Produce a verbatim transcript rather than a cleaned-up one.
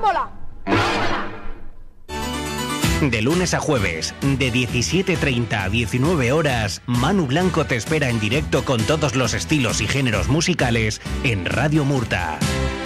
tómbola. De lunes a jueves, de diecisiete treinta a diecinueve horas, Manu Blanco te espera en directo con todos los estilos y géneros musicales en Radio Murta.